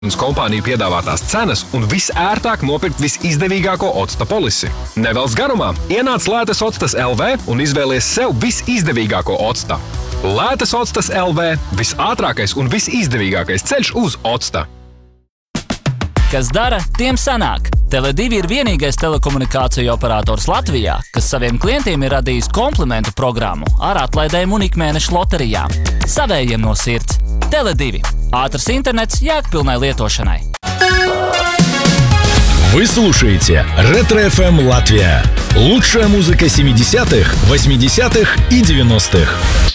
Kompānija piedāvātās cenas un visērtāk nopirkt visizdevīgāko octa polisi. Nevelc garumā, ienāc Lētas Octas LV un izvēlies sev visizdevīgāko octa. Lētas Octas LV – visātrākais un visizdevīgākais ceļš uz octa. Kas dara, tiem sanāk. Tele2 ir vienīgais telekomunikāciju operators Latvijā, kas saviem klientiem ir radījis komplimentu programmu ar atlaidēm un ikmēneša loterijām. Savējiem no sirds. Tele2. Ātrs интернет jēgpilnai lietošanai. Вы слушаете Ретро-ФМ Латвия. Лучшая музыка 70-х, 80-х и 90-х.